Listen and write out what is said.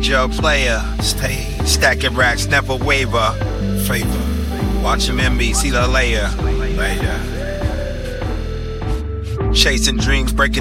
Joe player, stay stacking racks, never waver. Favor, watch him MB, see the layer. Chasing dreams, breaking